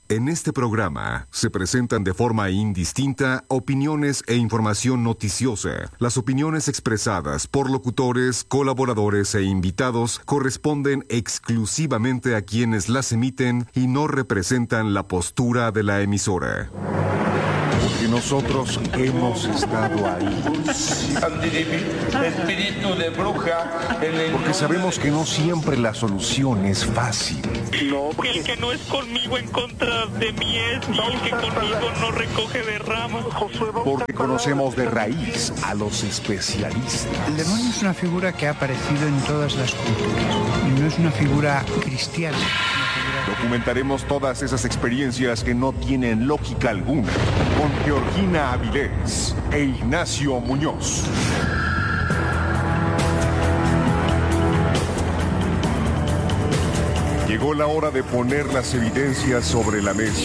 En este programa se presentan de forma indistinta opiniones e información noticiosa. Las opiniones expresadas por locutores, colaboradores e invitados corresponden exclusivamente a quienes las emiten y no representan la postura de la emisora. Porque nosotros hemos estado ahí. Espíritu de bruja. Porque sabemos que no siempre la solución es fácil. No, porque el que no es conmigo en contra de mí es, y el que conmigo no recoge de ramas. Porque conocemos de raíz a los especialistas. El demonio es una figura que ha aparecido en todas las culturas y no es una figura cristiana. Documentaremos todas esas experiencias que no tienen lógica alguna con Georgina Avilés e Ignacio Muñoz. Llegó la hora de poner las evidencias sobre la mesa.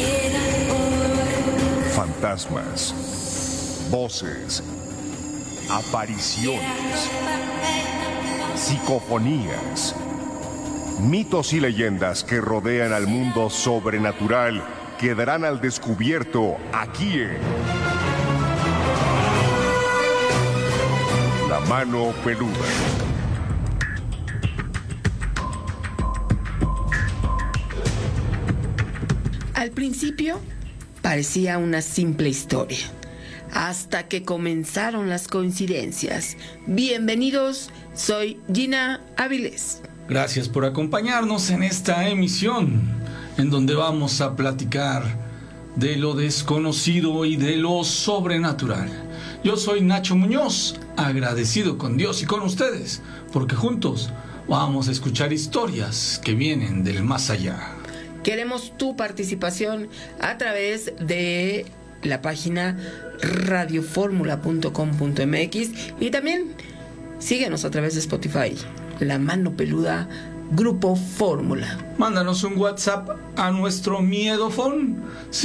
Fantasmas, voces, apariciones, psicofonías, mitos y leyendas que rodean al mundo sobrenatural quedarán al descubierto aquí en La Mano Peluda. Al principio parecía una simple historia, hasta que comenzaron las coincidencias. Bienvenidos, soy Gina Avilés. Gracias por acompañarnos en esta emisión, en donde vamos a platicar de lo desconocido y de lo sobrenatural. Yo soy Nacho Muñoz, agradecido con Dios y con ustedes, porque juntos vamos a escuchar historias que vienen del más allá. Queremos tu participación a través de la página radioformula.com.mx y también síguenos a través de Spotify. La Mano Peluda, Grupo Fórmula. Mándanos un WhatsApp a nuestro miedofón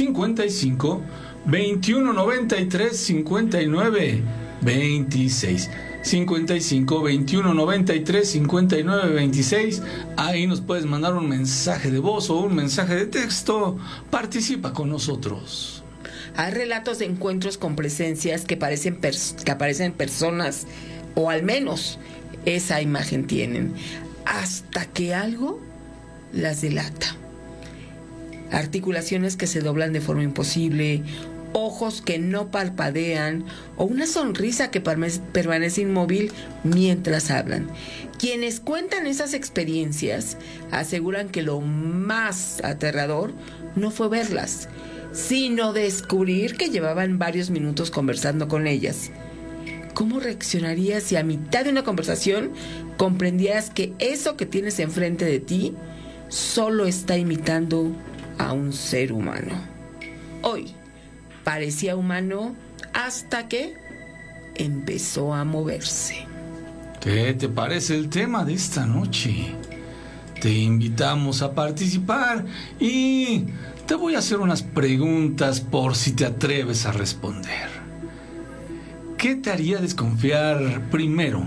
55 21 93 59 26. 55 21 93 59 26. Ahí nos puedes mandar un mensaje de voz o un mensaje de texto. Participa con nosotros. Hay relatos de encuentros con presencias que aparecen personas, o al menos esa imagen tienen, hasta que algo las delata. Articulaciones que se doblan de forma imposible, ojos que no parpadean o una sonrisa que permanece inmóvil mientras hablan. Quienes cuentan esas experiencias aseguran que lo más aterrador no fue verlas, sino descubrir que llevaban varios minutos conversando con ellas. ¿Cómo reaccionarías si a mitad de una conversación comprendieras que eso que tienes enfrente de ti solo está imitando a un ser humano? Hoy parecía humano hasta que empezó a moverse. ¿Qué te parece el tema de esta noche? Te invitamos a participar y te voy a hacer unas preguntas por si te atreves a responder. ¿Qué te haría desconfiar primero?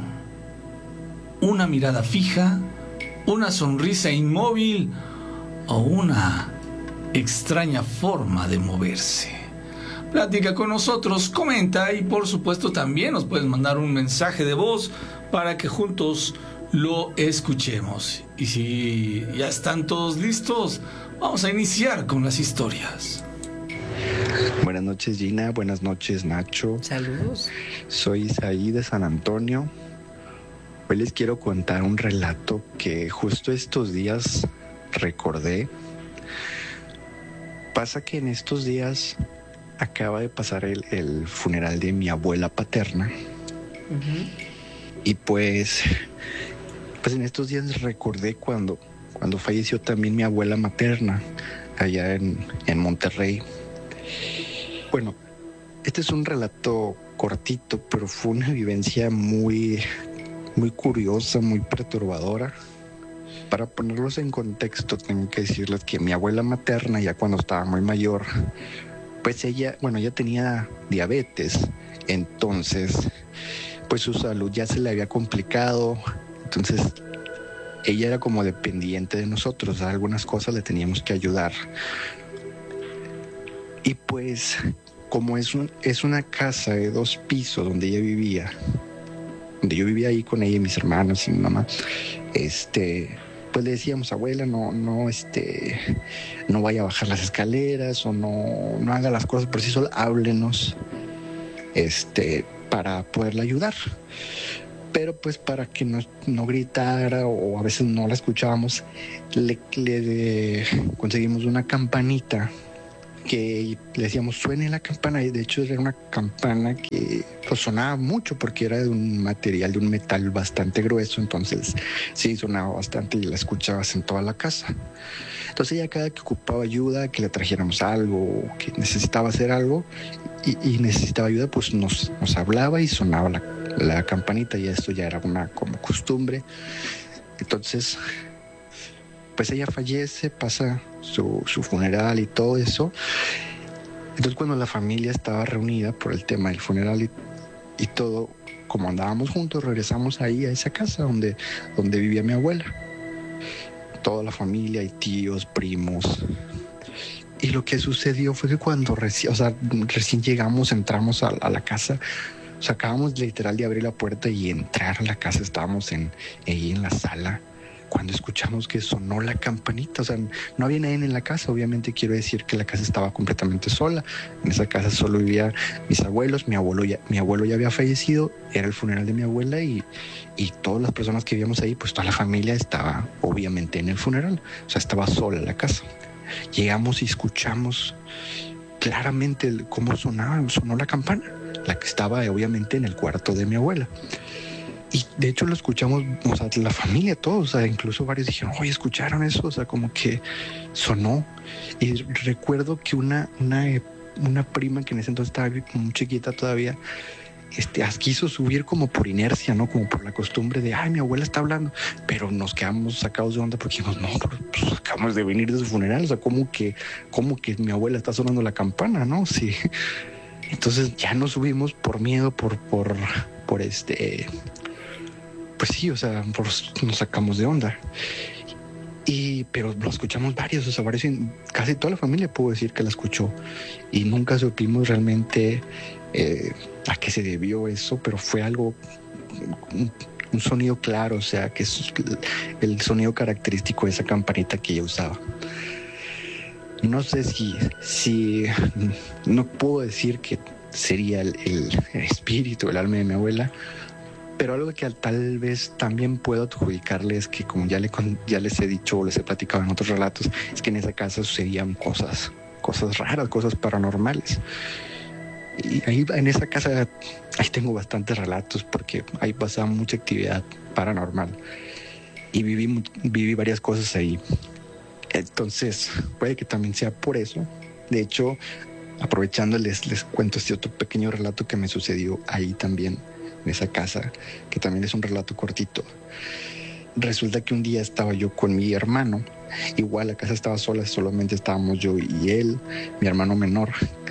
¿Una mirada fija? ¿Una sonrisa inmóvil? ¿O una extraña forma de moverse? Platica con nosotros, comenta y por supuesto también nos puedes mandar un mensaje de voz para que juntos lo escuchemos. Y si ya están todos listos, vamos a iniciar con las historias. Buenas noches, Gina. Buenas noches, Nacho. Saludos. Soy Isaí de San Antonio. Hoy les quiero contar un relato que justo estos días recordé. Pasa que en estos días acaba de pasar el funeral de mi abuela paterna. Uh-huh. Y pues en estos días recordé cuando falleció también mi abuela materna allá en Monterrey. Bueno, este es un relato cortito, pero fue una vivencia muy curiosa, muy perturbadora. Para ponerlos en contexto, tengo que decirles que mi abuela materna, ya cuando estaba muy mayor, pues ella tenía diabetes. Entonces, pues su salud ya se le había complicado. Entonces, ella era como dependiente de nosotros. A algunas cosas le teníamos que ayudar. Y pues, como es una casa de 2 pisos donde ella vivía, donde yo vivía ahí con ella y mis hermanos y mi mamá, pues le decíamos, abuela, no vaya a bajar las escaleras, o no haga las cosas por sí sola, háblenos, para poderla ayudar. Pero pues para que no gritara, o a veces no la escuchábamos, le conseguimos una campanita que le decíamos, suene la campana. Y de hecho era una campana que pues sonaba mucho porque era de un material, de un metal bastante grueso. Entonces sí, sonaba bastante y la escuchabas en toda la casa. Entonces ella, cada que ocupaba ayuda, que le trajéramos algo, que necesitaba hacer algo y necesitaba ayuda, pues nos hablaba y sonaba la campanita, y esto ya era una como costumbre. Entonces pues ella fallece, pasa su funeral y todo eso. Entonces cuando la familia estaba reunida por el tema del funeral y todo, como andábamos juntos, regresamos ahí a esa casa donde vivía mi abuela. Toda la familia y tíos, primos. Y lo que sucedió fue que cuando recién llegamos, entramos a la casa, o sea, acabamos literal de abrir la puerta y entrar a la casa, estábamos ahí en la sala, cuando escuchamos que sonó la campanita. O sea, no había nadie en la casa. Obviamente quiero decir que la casa estaba completamente sola. En esa casa solo vivían mis abuelos. Mi abuelo ya había fallecido. Era el funeral de mi abuela y todas las personas que vivíamos ahí, pues toda la familia estaba obviamente en el funeral. O sea, estaba sola la casa. Llegamos y escuchamos claramente cómo sonó la campana, la que estaba obviamente en el cuarto de mi abuela. Y de hecho lo escuchamos, o sea, la familia, todos, o sea, incluso varios dijeron, oye, ¿escucharon eso? O sea, como que sonó. Y recuerdo que una prima que en ese entonces estaba muy chiquita todavía, quiso subir como por inercia, ¿no? Como por la costumbre de, ay, mi abuela está hablando. Pero nos quedamos sacados de onda porque dijimos, no, pues acabamos de venir de su funeral. O sea, ¿cómo que mi abuela está sonando la campana, no? Sí. Entonces ya nos subimos por miedo, por pues sí, o sea, nos sacamos de onda. Pero lo escuchamos varios, o sea, casi toda la familia puedo decir que la escuchó, y nunca supimos realmente a qué se debió eso, pero fue algo, un sonido claro, o sea, que es el sonido característico de esa campanita que ella usaba. No sé si no puedo decir que sería el espíritu, el alma de mi abuela, pero algo que tal vez también puedo adjudicarle es que, como ya les he dicho o les he platicado en otros relatos, es que en esa casa sucedían cosas raras, cosas paranormales. Y ahí en esa casa ahí tengo bastantes relatos porque ahí pasaba mucha actividad paranormal y viví varias cosas ahí. Entonces puede que también sea por eso. De hecho, aprovechando, les cuento este otro pequeño relato que me sucedió ahí también, en esa casa, que también es un relato cortito. Resulta que un día estaba yo con mi hermano. Igual la casa estaba sola, solamente estábamos yo y él, mi hermano menor.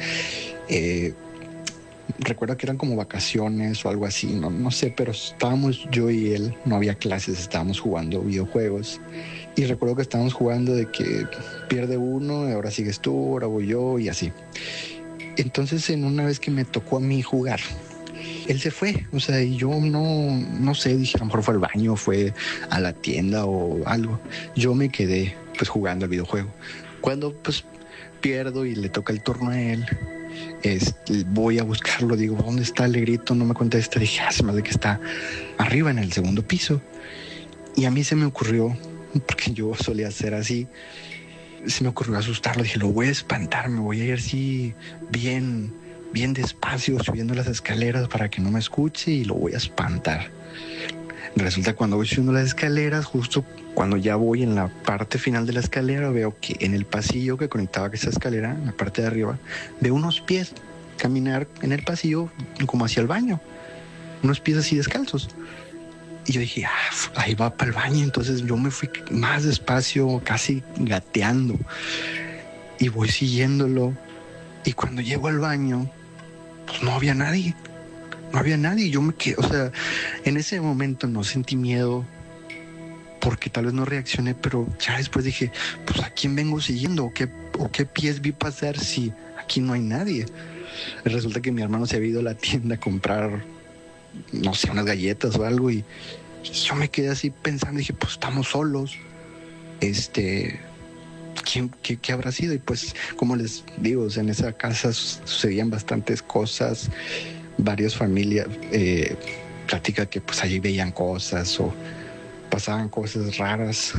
Recuerdo que eran como vacaciones o algo así, no sé, pero estábamos yo y él, no había clases, estábamos jugando videojuegos. Y recuerdo que estábamos jugando de que pierde uno, ahora sigues tú, ahora voy yo, y así. Entonces, en una vez que me tocó a mí jugar, él se fue, o sea, y yo no sé, dije, a lo mejor fue al baño, fue a la tienda o algo. Yo me quedé pues jugando al videojuego. Cuando pues pierdo y le toca el turno a él, voy a buscarlo, digo, ¿dónde está? Le grito, no me contesta, dije, se me hace que está arriba en el segundo piso. Y a mí se me ocurrió, porque yo solía hacer así, se me ocurrió asustarlo, dije, lo voy a espantar, me voy a ir así bien despacio subiendo las escaleras para que no me escuche y lo voy a espantar. Resulta, cuando voy subiendo las escaleras, justo cuando ya voy en la parte final de la escalera, veo que en el pasillo que conectaba a esa escalera, en la parte de arriba, veo unos pies caminar en el pasillo como hacia el baño, unos pies así descalzos. Y yo dije, ahí va para el baño. Entonces yo me fui más despacio, casi gateando, y voy siguiéndolo. Y cuando llego al baño, pues no había nadie. Yo me quedé, o sea, en ese momento no sentí miedo porque tal vez no reaccioné, pero ya después dije, pues ¿a quién vengo siguiendo? ¿O qué pies vi pasar? Si aquí no hay nadie. Resulta que mi hermano se había ido a la tienda a comprar, no sé, unas galletas o algo, y yo me quedé así pensando, dije, pues estamos solos. ¿Qué habrá sido? Y pues, como les digo, en esa casa sucedían bastantes cosas, varias familias platican que pues allí veían cosas o pasaban cosas raras.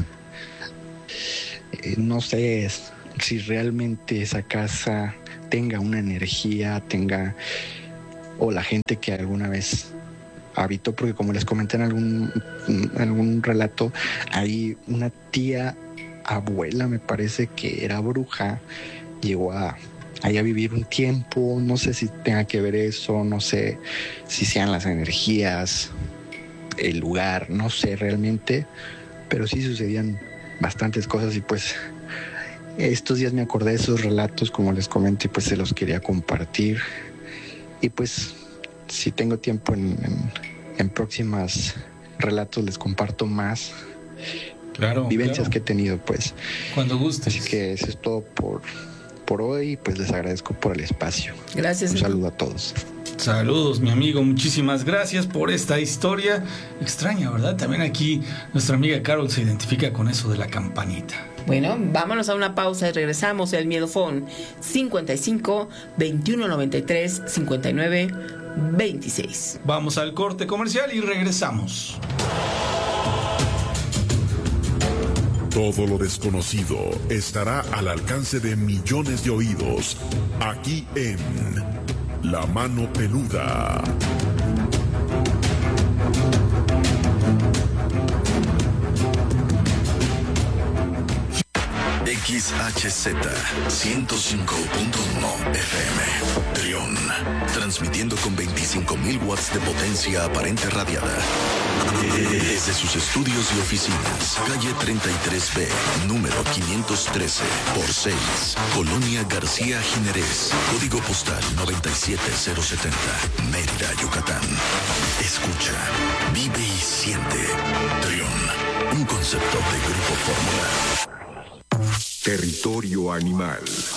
No sé si realmente esa casa tenga una energía, o la gente que alguna vez habitó, porque como les comenté en algún relato, hay una tía abuela, me parece que era bruja, llegó ahí a vivir un tiempo. No sé si tenga que ver eso, no sé si sean las energías, el lugar, no sé realmente, pero sí sucedían bastantes cosas. Y pues estos días me acordé de esos relatos, como les comento, y pues se los quería compartir. Y pues si tengo tiempo en próximas relatos les comparto más vivencias que he tenido, pues. Cuando gustes. Así que eso es todo por hoy, pues les agradezco por el espacio. Gracias. Un saludo a todos. Saludos, mi amigo, muchísimas gracias por esta historia extraña, ¿verdad? También aquí nuestra amiga Carol se identifica con eso de la campanita. Bueno, vámonos a una pausa y regresamos. El Miedofón 55 21 93 59 26. Vamos al corte comercial y regresamos. Todo lo desconocido estará al alcance de millones de oídos, aquí en La Mano Peluda. XHZ 105.1 FM Trión, transmitiendo con 25.000 watts de potencia aparente radiada desde sus estudios y oficinas, calle 33B, número 513 por 6, Colonia García Jiménez, código postal 97070, Mérida, Yucatán. Escucha, vive y siente. Trión, un concepto de Grupo Fórmula. Territorio animal.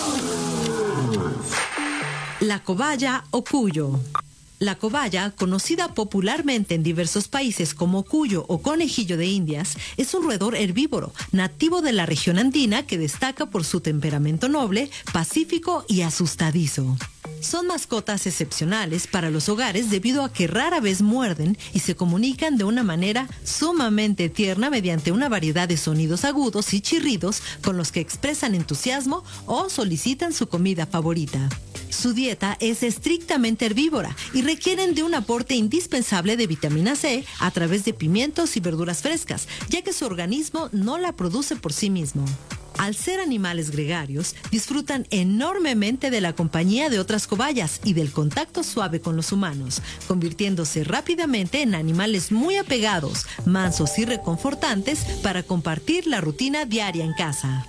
La cobaya o cuyo. La cobaya, conocida popularmente en diversos países como cuyo o conejillo de Indias, es un roedor herbívoro nativo de la región andina que destaca por su temperamento noble, pacífico y asustadizo. Son mascotas excepcionales para los hogares debido a que rara vez muerden y se comunican de una manera sumamente tierna mediante una variedad de sonidos agudos y chirridos con los que expresan entusiasmo o solicitan su comida favorita. Su dieta es estrictamente herbívora y requieren de un aporte indispensable de vitamina C a través de pimientos y verduras frescas, ya que su organismo no la produce por sí mismo. Al ser animales gregarios, disfrutan enormemente de la compañía de otras cobayas y del contacto suave con los humanos, convirtiéndose rápidamente en animales muy apegados, mansos y reconfortantes para compartir la rutina diaria en casa.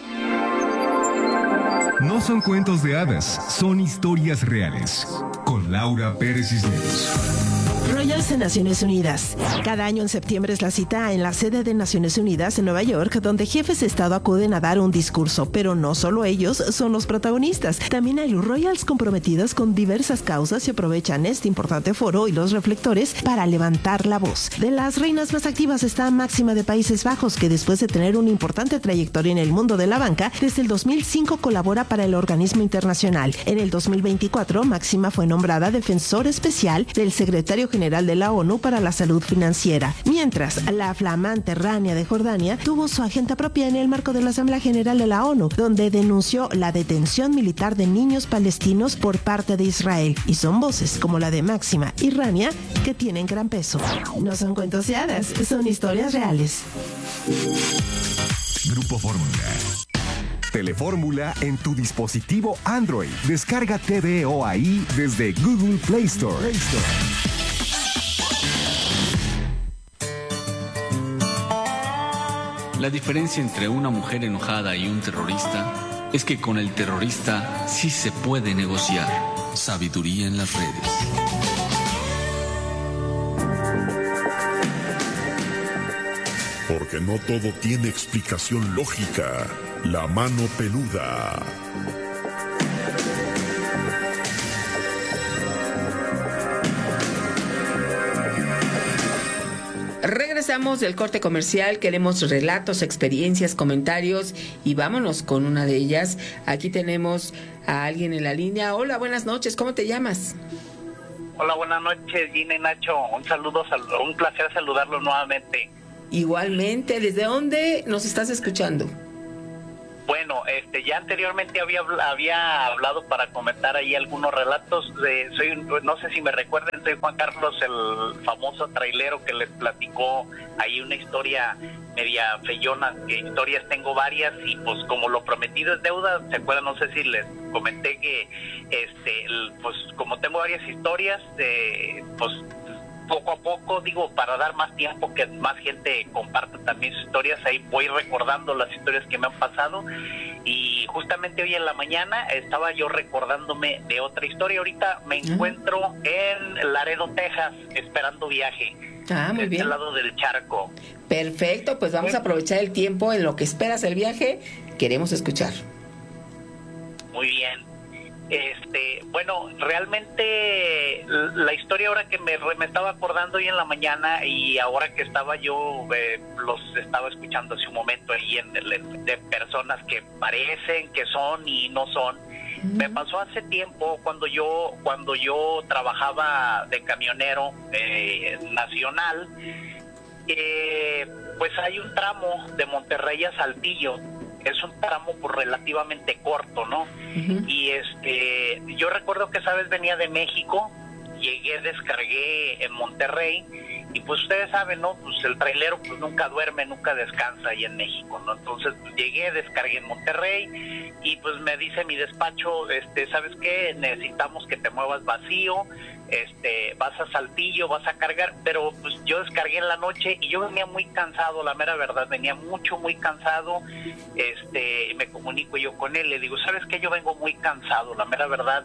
No son cuentos de hadas, son historias reales. Con Laura Pérez Cisneros. Royals de Naciones Unidas. Cada año en septiembre es la cita en la sede de Naciones Unidas en Nueva York, donde jefes de Estado acuden a dar un discurso, pero no solo ellos son los protagonistas. También hay Royals comprometidos con diversas causas y aprovechan este importante foro y los reflectores para levantar la voz. De las reinas más activas está Máxima de Países Bajos, que después de tener una importante trayectoria en el mundo de la banca, desde el 2005 colabora para el organismo internacional. En el 2024, Máxima fue nombrada defensor especial del secretario general de la ONU para la salud financiera, mientras la flamante Rania de Jordania tuvo su agenda propia en el marco de la Asamblea General de la ONU, donde denunció la detención militar de niños palestinos por parte de Israel, y son voces como la de Máxima y Rania que tienen gran peso. No son cuentos de hadas, son historias reales. Grupo Fórmula. Telefórmula en tu dispositivo Android. Descarga TVO ahí desde Google Play Store. La diferencia entre una mujer enojada y un terrorista es que con el terrorista sí se puede negociar. Sabiduría en las redes. Porque no todo tiene explicación lógica. La Mano Peluda. regresamos del corte comercial. Queremos relatos, experiencias, comentarios y vámonos con una de ellas. Aquí tenemos a alguien en la línea. Hola, buenas noches, ¿cómo te llamas? Hola, buenas noches, Gina y Nacho. Un saludo, un placer saludarlos nuevamente. Igualmente, ¿desde dónde nos estás escuchando? Bueno, ya anteriormente había hablado para comentar ahí algunos relatos. No sé si me recuerden, soy Juan Carlos, el famoso trailero que les platicó ahí una historia media feyona, que historias tengo varias y pues como lo prometido es deuda. ¿Se acuerdan? No sé si les comenté que pues como tengo varias historias, pues poco a poco, digo, para dar más tiempo que más gente comparta también sus historias, ahí voy recordando las historias que me han pasado. Y justamente hoy en la mañana estaba yo recordándome de otra historia. Ahorita me encuentro en Laredo, Texas, esperando viaje. Muy bien. Este lado del charco. Perfecto, pues vamos a aprovechar el tiempo en lo que esperas el viaje. Queremos escuchar. Muy bien. Bueno, realmente la historia ahora que me estaba acordando hoy en la mañana y ahora que estaba yo, los estaba escuchando hace un momento ahí de personas que parecen que son y no son. Me pasó hace tiempo cuando yo trabajaba de camionero nacional, pues hay un tramo de Monterrey a Saltillo. Es un tramo pues relativamente corto, ¿no? Y yo recuerdo que esa vez venía de México, descargué en Monterrey y pues ustedes saben, ¿no? Pues el trailero pues nunca duerme, nunca descansa ahí en México, ¿no? Entonces pues, descargué en Monterrey y pues me dice mi despacho, ¿sabes qué? Necesitamos que te muevas vacío, vas a Saltillo, vas a cargar, pero pues yo descargué en la noche y yo venía muy cansado, la mera verdad, venía muy cansado. Me comunico yo con él, le digo, ¿sabes qué? Yo vengo muy cansado, la mera verdad,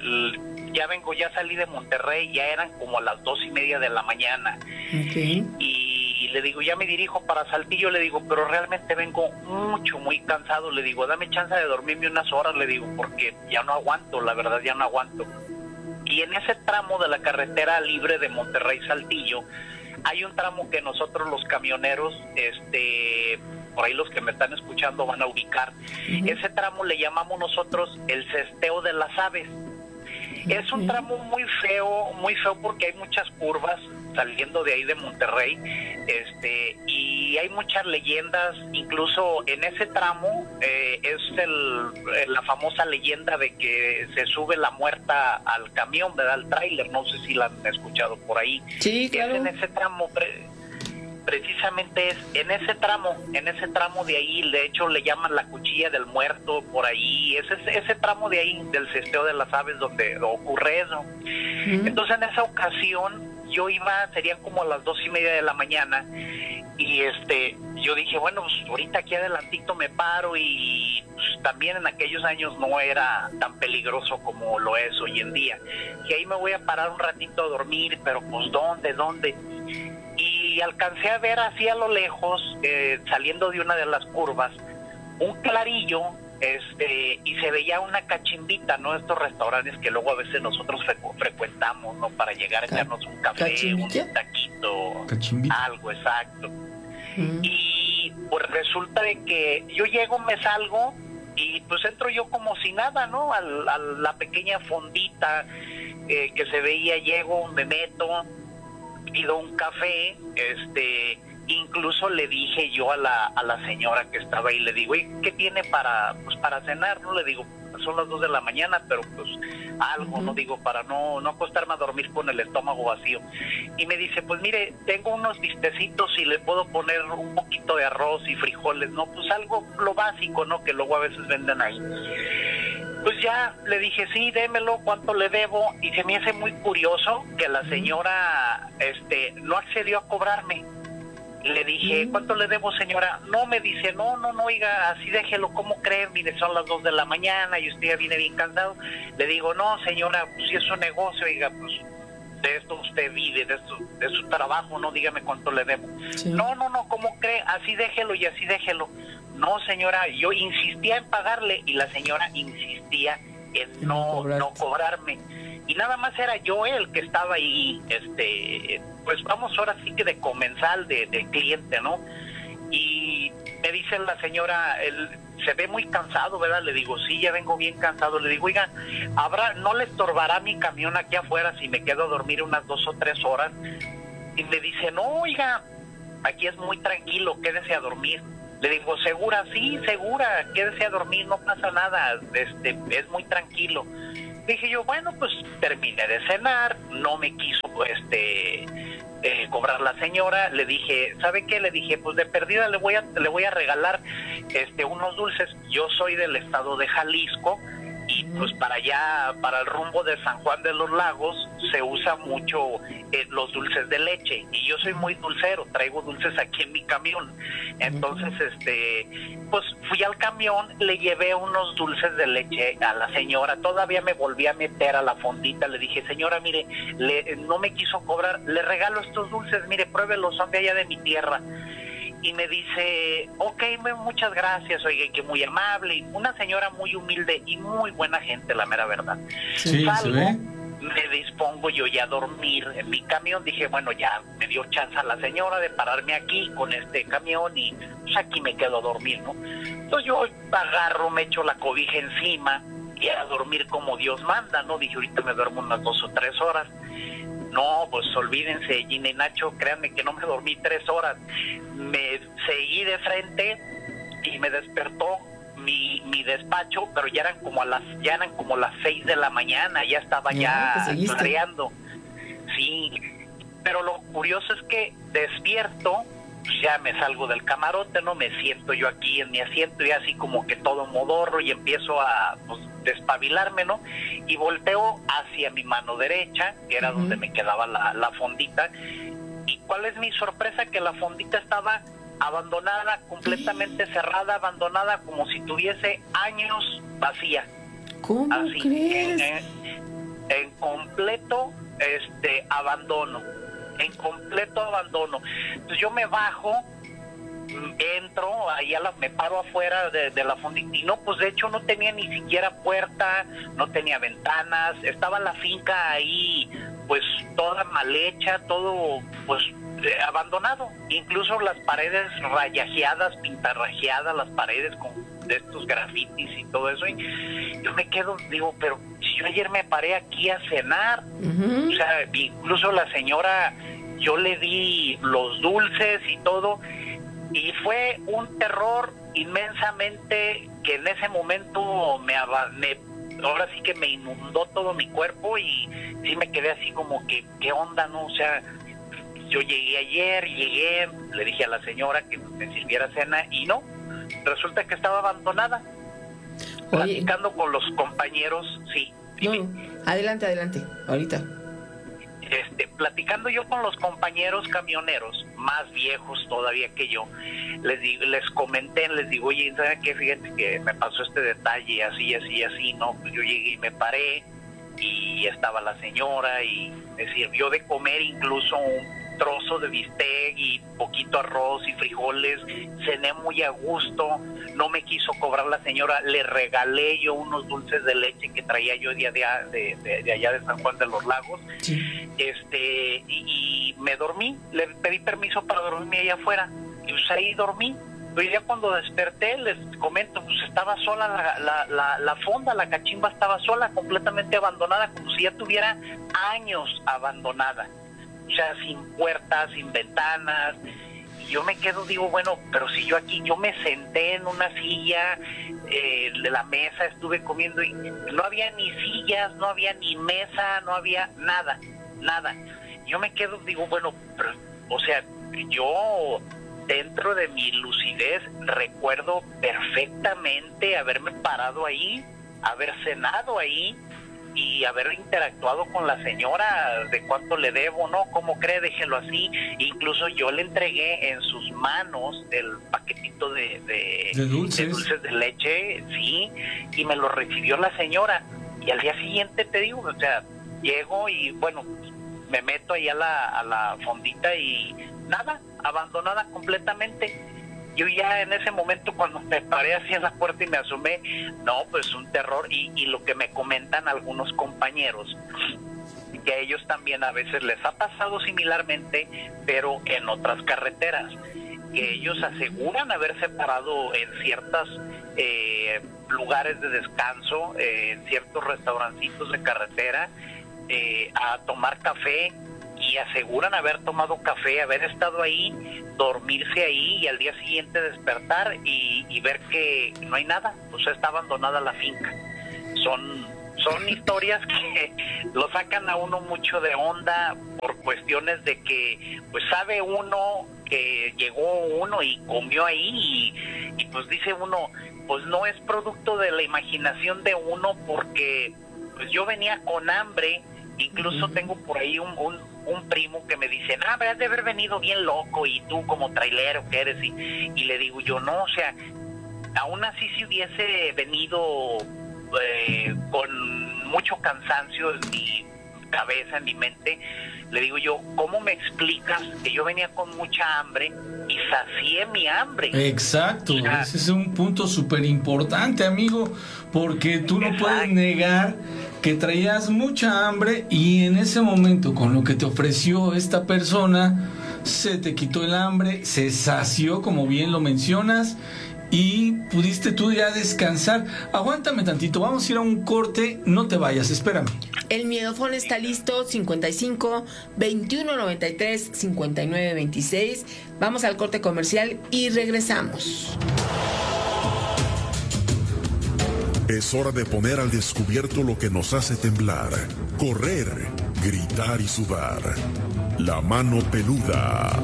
ya salí de Monterrey, ya eran como a las 2:30 de la mañana. Okay. Y le digo, ya me dirijo para Saltillo, le digo, pero realmente vengo muy cansado, le digo, dame chance de dormirme unas horas, le digo, porque ya no aguanto, la verdad ya no aguanto. Y en ese tramo de la carretera libre de Monterrey-Saltillo, hay un tramo que nosotros los camioneros, por ahí los que me están escuchando van a ubicar. Ese tramo le llamamos nosotros el cesteo de las aves. Es un tramo muy feo porque hay muchas curvas saliendo de ahí de Monterrey, y hay muchas leyendas, incluso en ese tramo es la famosa leyenda de que se sube la muerta al camión, ¿verdad? Al tráiler, no sé si la han escuchado por ahí. Sí, claro. Es en ese tramo, precisamente es en ese tramo de ahí, de hecho le llaman la cuchilla del muerto por ahí, ese tramo de ahí del cesteo de las aves donde ocurre eso. Entonces en esa ocasión yo serían como a las 2:30 de la mañana y yo dije, bueno, pues ahorita aquí adelantito me paro y pues, también en aquellos años no era tan peligroso como lo es hoy en día, y ahí me voy a parar un ratito a dormir, pero pues ¿dónde? Y alcancé a ver así a lo lejos, saliendo de una de las curvas, un clarillo, y se veía una cachimbita, ¿no? Estos restaurantes que luego a veces nosotros frecuentamos, ¿no? Para llegar a echarnos un café, un taquito, algo, exacto. Y pues resulta de que yo llego, me salgo, y pues entro yo como si nada, ¿no? A la pequeña fondita que se veía, llego, me meto, pido un café, incluso le dije yo a la señora que estaba ahí, le digo, ¿qué tiene para cenar? No, le digo, son las 2 de la mañana, pero pues algo, no digo, para no acostarme a dormir con el estómago vacío. Y me dice, pues mire, tengo unos bistecitos y le puedo poner un poquito de arroz y frijoles, ¿no? Pues algo, lo básico, ¿no? Que luego a veces venden ahí. Pues ya le dije, sí, démelo, ¿cuánto le debo? Y se me hace muy curioso que la señora no accedió a cobrarme. Le dije, ¿cuánto le debo, señora? No, me dice, no, oiga, así déjelo, ¿cómo cree? Mire, son las 2 de la mañana y usted ya viene bien cansado. Le digo, no, señora, pues si es su negocio, oiga, pues de esto usted vive, de su trabajo, no, dígame cuánto le debo. Sí. No, ¿cómo cree? Así déjelo y así déjelo. No, señora, yo insistía en pagarle y la señora insistía en no cobrarme. Y nada más era yo el que estaba ahí, pues vamos ahora sí que de comensal, de cliente, ¿no? Y me dice la señora, se ve muy cansado, ¿verdad? Le digo, sí, ya vengo bien cansado. Le digo, oiga, ¿no le estorbará mi camión aquí afuera si me quedo a dormir unas 2 o 3 horas? Y me dice, no, oiga, aquí es muy tranquilo, quédese a dormir. Le digo, ¿segura? Sí, segura, quédese a dormir, no pasa nada, es muy tranquilo. Dije yo, bueno, pues terminé de cenar, no me quiso cobrar la señora. Le dije, ¿sabe qué? Le dije, pues de perdida le voy a regalar unos dulces. Yo soy del estado de Jalisco y pues para allá, para el rumbo de San Juan de los Lagos, se usa mucho los dulces de leche, y yo soy muy dulcero, traigo dulces aquí en mi camión. Entonces, pues fui al camión, le llevé unos dulces de leche a la señora, todavía me volví a meter a la fondita, le dije, señora, mire, no me quiso cobrar, le regalo estos dulces, mire, pruébelos, son de allá de mi tierra. Y me dice, ok, muchas gracias, oye, que muy amable, y una señora muy humilde y muy buena gente, la mera verdad. Sí, salgo, se ve. me dispongo yo ya a dormir en mi camión. Dije, bueno, ya me dio chance a la señora de pararme aquí con este camión y pues aquí me quedo a dormir, ¿no? Entonces yo agarro, me echo la cobija encima y a dormir como Dios manda, ¿no? Dije, ahorita me duermo unas 2 o 3 horas. No, pues olvídense, Gina y Nacho, créanme que no me dormí 3 horas. Me seguí de frente y me despertó mi despacho, pero ya eran como las 6 de la mañana, ya estaba clareando. Sí, pero lo curioso es que despierto, pues ya me salgo del camarote, ¿no? Me siento yo aquí en mi asiento y así como que todo modorro y empiezo a despabilarme, ¿no? Y volteo hacia mi mano derecha, que era donde me quedaba la fondita. ¿Y cuál es mi sorpresa? Que la fondita estaba abandonada, completamente cerrada, abandonada, como si tuviese años vacía. ¿Cómo así, crees? En completo abandono. En completo abandono. Entonces yo me bajo, entro, me paro afuera de la fondita, y no, pues de hecho no tenía ni siquiera puerta, no tenía ventanas, estaba la finca ahí, pues toda mal hecha, todo pues abandonado, incluso las paredes rayajeadas, pintarrajeadas, las paredes con de estos grafitis y todo eso, y yo me quedo, digo, pero si yo ayer me paré aquí a cenar, o sea, incluso la señora, yo le di los dulces y todo, y fue un terror inmensamente que en ese momento ahora sí que me inundó todo mi cuerpo, y sí me quedé así como que, ¿qué onda, no? O sea, yo llegué, le dije a la señora que me sirviera cena, y no, resulta que estaba abandonada. Oye, platicando con los compañeros, sí. No, adelante, ahorita. Platicando yo con los compañeros camioneros, más viejos todavía que yo, les comenté, les digo, oye, ¿sabes qué? Fíjate que me pasó este detalle, así, ¿no? Pues yo llegué y me paré, y estaba la señora, y me sirvió de comer incluso un trozo de bistec y poquito arroz y frijoles, cené muy a gusto, no me quiso cobrar la señora, le regalé yo unos dulces de leche que traía yo de allá de San Juan de los Lagos, sí. Y me dormí, le pedí permiso para dormirme allá afuera, y pues ahí dormí. Pero ya cuando desperté, les comento, pues estaba sola la fonda, la cachimba estaba sola, completamente abandonada, como si ya tuviera años abandonada. O sea, sin puertas, sin ventanas. Y yo me quedo, digo, bueno, pero si yo me senté en una silla de la mesa, estuve comiendo y no había ni sillas, no había ni mesa, no había nada. Yo me quedo, digo, bueno, pero, o sea, yo dentro de mi lucidez recuerdo perfectamente haberme parado ahí, haber cenado ahí y haber interactuado con la señora de cuánto le debo, ¿no? ¿Cómo cree? Déjelo así. Incluso yo le entregué en sus manos el paquetito de dulces de leche, sí, y me lo recibió la señora. Y al día siguiente, te digo, o sea, llego y, bueno, me meto ahí a la fondita y nada, abandonada completamente. Yo ya en ese momento, cuando me paré así en la puerta y me asomé, no, pues un terror. Y lo que me comentan algunos compañeros, que a ellos también a veces les ha pasado similarmente, pero en otras carreteras, que ellos aseguran haberse parado en ciertas lugares de descanso, en ciertos restaurancitos de carretera, a tomar café, y aseguran haber tomado café, haber estado ahí, dormirse ahí y al día siguiente despertar y ver que no hay nada, pues está abandonada la finca. Son historias que lo sacan a uno mucho de onda por cuestiones de que pues sabe uno que llegó uno y comió ahí y pues dice uno, pues no es producto de la imaginación de uno, porque pues yo venía con hambre. Incluso tengo por ahí un primo que me dice, has de haber venido bien loco, y tú como trailero que eres, y le digo yo, no, o sea, aún así si hubiese venido con mucho cansancio en mi cabeza, en mi mente, le digo yo, ¿cómo me explicas que yo venía con mucha hambre y sacié mi hambre? Exacto, ese es un punto súper importante, amigo, porque tú no puedes negar que traías mucha hambre y en ese momento, con lo que te ofreció esta persona, se te quitó el hambre, se sació, como bien lo mencionas, y pudiste tú ya descansar. Aguántame tantito, vamos a ir a un corte, no te vayas, espérame. El miedofón está listo, 55 21 93 59 26. Vamos al corte comercial y regresamos. Es hora de poner al descubierto lo que nos hace temblar, correr, gritar y sudar. La mano peluda.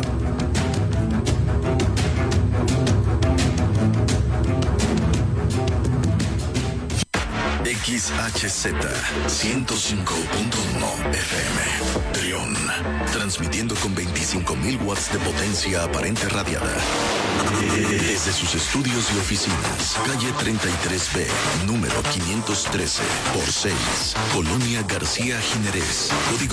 XHZ 105.1 FM Trión, transmitiendo con 25.000 watts de potencia aparente radiada desde sus estudios y oficinas, calle 33B, número 513 por 6, Colonia García Jiménez, código